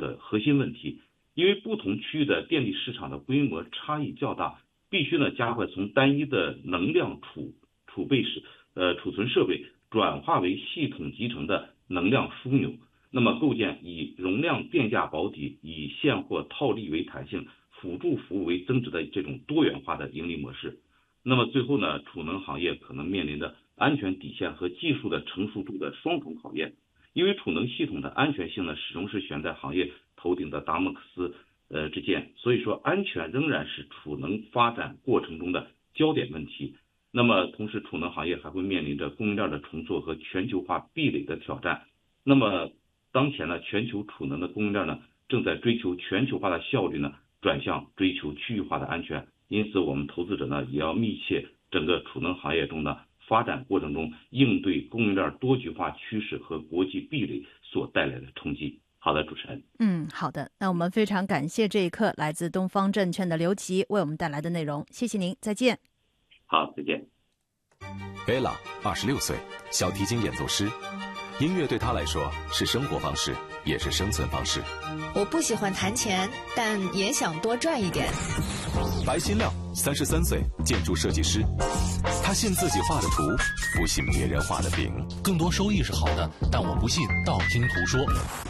的核心问题。因为不同区域的电力市场的规模差异较大，必须加快从单一的能量储存设备转化为系统集成的能量枢纽，那么构建以容量电价保底、以现货套利为弹性、辅助服务为增值的这种多元化的盈利模式。那么最后储能行业可能面临着安全底线和技术的成熟度的双重考验。因为储能系统的安全性始终是悬在行业头顶的达摩克斯之剑，所以说安全仍然是储能发展过程中的焦点问题。那么同时储能行业还会面临着供应链的重塑和全球化壁垒的挑战。那么当前全球储能的供应链正在追求全球化的效率转向追求区域化的安全。因此我们投资者也要密切整个储能行业中发展过程中应对供应链多极化趋势和国际壁垒所带来的冲击。好的，主持人。 好的，那我们非常感谢这一刻来自东方证券的刘琦为我们带来的内容，谢谢您，再见。 好，再见。 Ella 26岁，小提琴演奏师。音乐对她来说是生活方式，也是生存方式。 我不喜欢弹钱，但也想多赚一点。 白新亮33岁，建筑设计师。他信自己画的图，不信别人画的饼。 更多收益是好的，但我不信道听途说。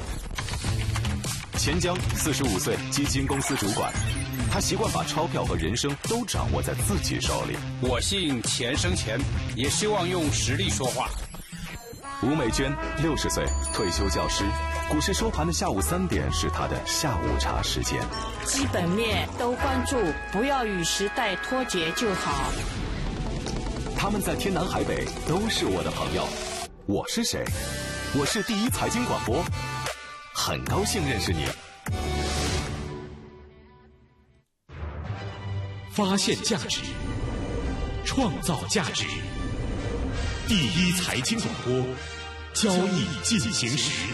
钱江45岁，基金公司主管。他习惯把钞票和人生都掌握在自己手里。 我信钱生钱，也希望用实力说话。 吴美娟60岁，退休教师。股市收盘的下午3点是他的下午茶时间。 基本面都关注，不要与时代脱节就好。 他们在天南海北都是我的朋友。我是谁？我是第一财经广播，很高兴认识你。 发现价值，创造价值。第一财经广播，交易进行时。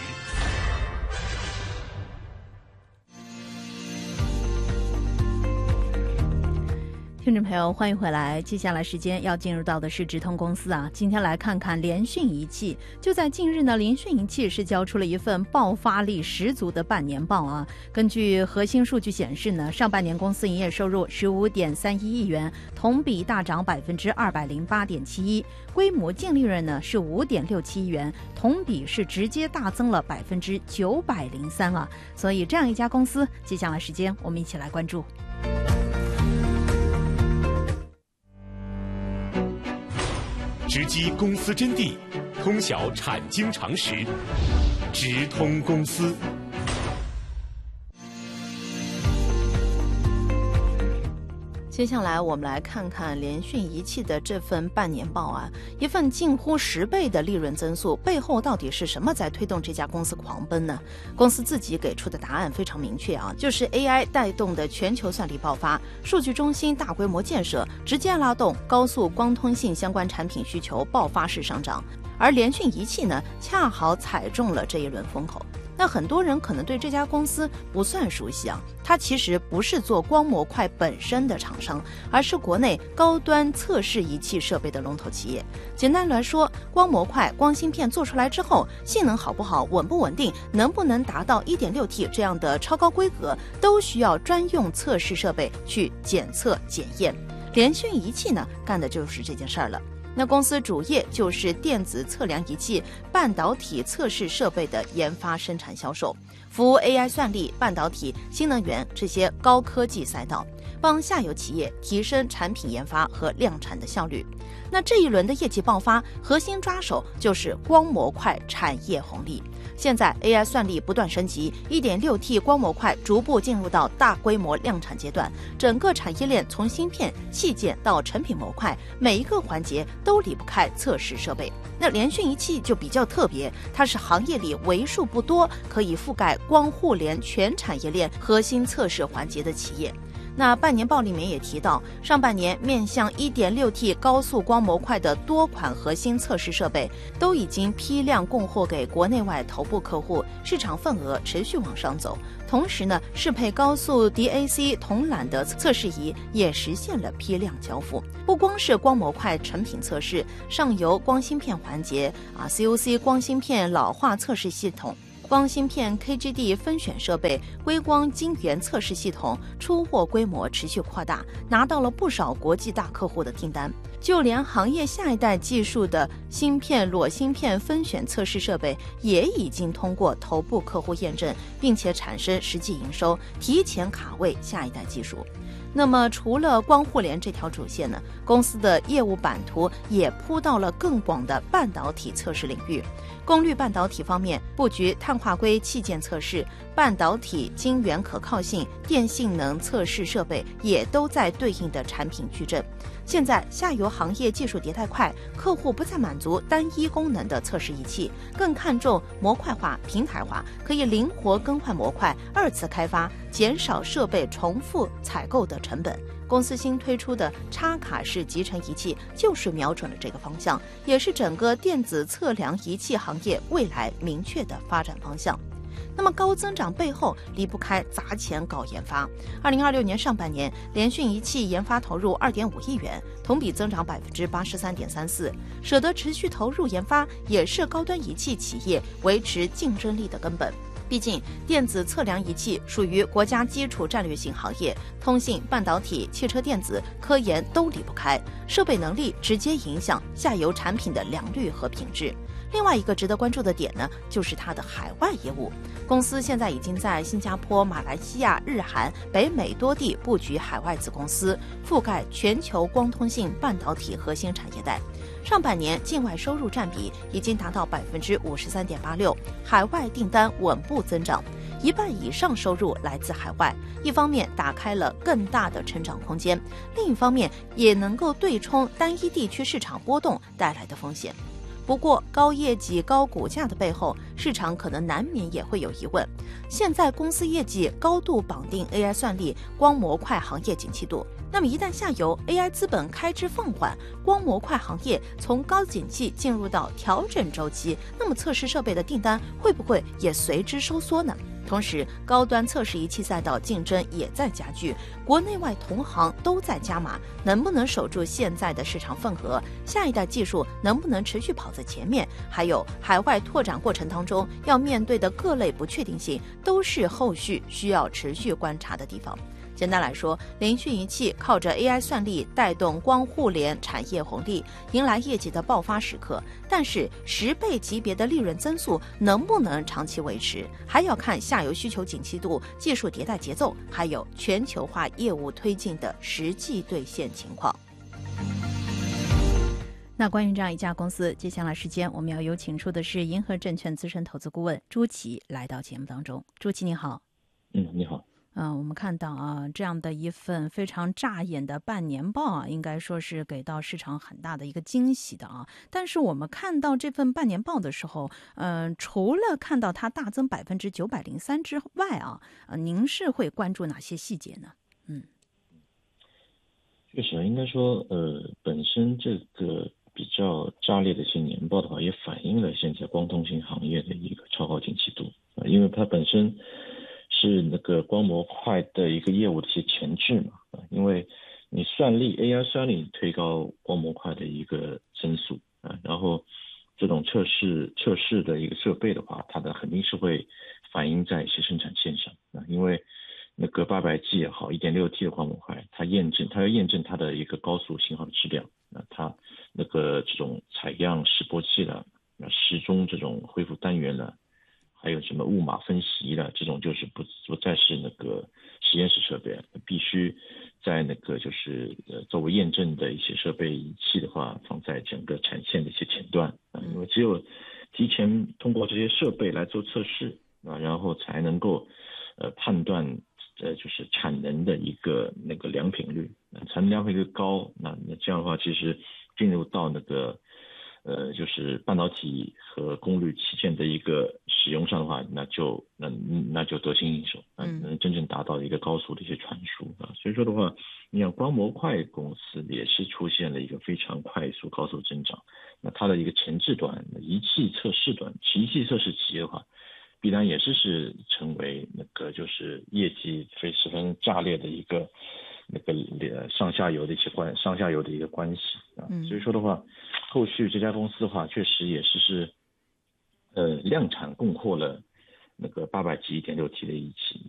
听众朋友，欢迎回来。接下来时间要进入到的是直通公司啊。今天来看看联讯仪器。就在近日呢，联讯仪器是交出了一份爆发力十足的半年报啊。根据核心数据显示呢，上半年公司营业收入15.31亿元，同比大涨208.71%，规模净利润呢是5.67亿元，同比是直接大增了903%啊。所以这样一家公司，接下来时间我们一起来关注。 直击公司真谛，通晓产经常识，直通公司。 接下来我们来看看联讯仪器的这份半年报啊，一份近乎10倍的利润增速，背后到底是什么在推动这家公司狂奔呢？公司自己给出的答案非常明确啊，就是 AI 带动的全球算力爆发，数据中心大规模建设，直接拉动高速光通信相关产品需求爆发式上涨，而联讯仪器呢，恰好踩中了这一轮风口。那很多人可能对这家公司不算熟悉啊，它其实不是做光模块本身的厂商，而是国内高端测试仪器设备的龙头企业。简单来说，光模块、光芯片做出来之后，性能好不好、稳不稳定、能不能达到 1.6T 这样的超高规格，都需要专用测试设备去检测检验。联讯仪器呢，干的就是这件事儿了。那公司主业就是电子测量仪器、半导体测试设备的研发、生产、销售，服务 AI 算力、半导体、新能源这些高科技赛道，帮下游企业提升产品研发和量产的效率。那这一轮的业绩爆发，核心抓手就是光模块产业红利。现在 AI 算力不断升级， 1.6T 光模块逐步进入到大规模量产阶段，整个产业链从芯片、器件到成品模块，每一个环节都离不开测试设备。那联讯仪器就比较特别，它是行业里为数不多可以覆盖光互联全产业链核心测试环节的企业。那半年报里面也提到，上半年面向 1.6T 高速光模块的多款核心测试设备都已经批量供货给国内外头部客户，市场份额持续往上走。同时呢，适配高速 DAC 铜缆的测试仪也实现了批量交付。不光是光模块成品测试，上游光芯片环节COC 光芯片老化测试系统光芯片 KGD 分选设备、微光晶圆测试系统出货规模持续扩大，拿到了不少国际大客户的订单。就连行业下一代技术的芯片裸芯片分选测试设备也已经通过头部客户验证，并且产生实际营收，提前卡位下一代技术。那么除了光互联这条主线呢，公司的业务版图也铺到了更广的半导体测试领域。功率半导体方面，布局碳化硅器件测试、半导体晶圆可靠性、电性能测试设备也都在对应的产品矩阵。现在下游行业技术迭代快，客户不再满足单一功能的测试仪器，更看重模块化、平台化，可以灵活更换模块，二次开发，减少设备重复采购的成本。公司新推出的插卡式集成仪器就是瞄准了这个方向，也是整个电子测量仪器行业未来明确的发展方向。那么高增长背后离不开砸钱搞研发。2026年上半年，联讯仪器研发投入2.5亿元，同比增长83.34%。舍得持续投入研发，也是高端仪器企业维持竞争力的根本。毕竟，电子测量仪器属于国家基础战略性行业，通信、半导体、汽车电子、科研都离不开，设备能力直接影响下游产品的良率和品质。另外一个值得关注的点呢，就是它的海外业务。公司现在已经在新加坡、马来西亚、日韩、北美多地布局海外子公司，覆盖全球光通信半导体核心产业带。上半年境外收入占比已经达到53.86%，海外订单稳步增长，1半以上收入来自海外。一方面打开了更大的成长空间，另一方面也能够对冲单一地区市场波动带来的风险。不过，高业绩、高股价的背后，市场可能难免也会有疑问。现在公司业绩高度绑定 AI 算力、光模块行业景气度，那么一旦下游 AI 资本开支放缓，光模块行业从高景气进入到调整周期，那么测试设备的订单会不会也随之收缩呢？同时，高端测试仪器赛道竞争也在加剧，国内外同行都在加码，能不能守住现在的市场份额？下一代技术能不能持续跑在前面？还有海外拓展过程当中要面对的各类不确定性，都是后续需要持续观察的地方。简单来说，联讯仪器靠着 AI 算力带动光互联产业红利，迎来业绩的爆发时刻。但是10倍级别的利润增速能不能长期维持，还要看下游需求景气度、技术迭代节奏，还有全球化业务推进的实际兑现情况。那关于这样一家公司，接下来时间我们要有请出的是银河证券资深投资顾问朱琦来到节目当中。朱琦你好。 你好。 我们看到这样的一份非常扎眼的半年报应该说是给到市场很大的一个惊喜的但是我们看到这份半年报的时候，除了看到它大增903%之外您是会关注哪些细节呢？ 确实，应该说，本身这个比较炸裂的一些年报的话，也反映了现在光通信行业的一个超高景气度因为它本身是那个光模块的一个业务的一些前置嘛因为你算力 AI 算力推高光模块的一个增速然后这种测试的一个设备的话，它的肯定是会反映在一些生产线上因为那个800G 也好 1.6T 的光模块，它要验证它的一个高速信号的质量它那个这种采样示波器了时钟这种恢复单元了，还有什么雾码分析了，这种就是不再是那个实验室设备，必须在那个就是作为验证的一些设备仪器的话，放在整个产线的一些前端因为只有提前通过这些设备来做测试然后才能够判断就是产能的一个那个良品率，产能良品率高，那这样的话，其实进入到那个就是半导体和功率器件的一个使用上的话，那就得心应手，能真正达到一个高速的一些传输所以说的话，你看光模块公司也是出现了一个非常快速高速增长，那它的一个前置端仪器测试端，仪器测试企业的话，必然也是成为那个就是业绩十分炸裂的一个那个上下游的一个关系所以说的话，后续这家公司的话，确实也是量产供货了那个800G 1.6T 的1.7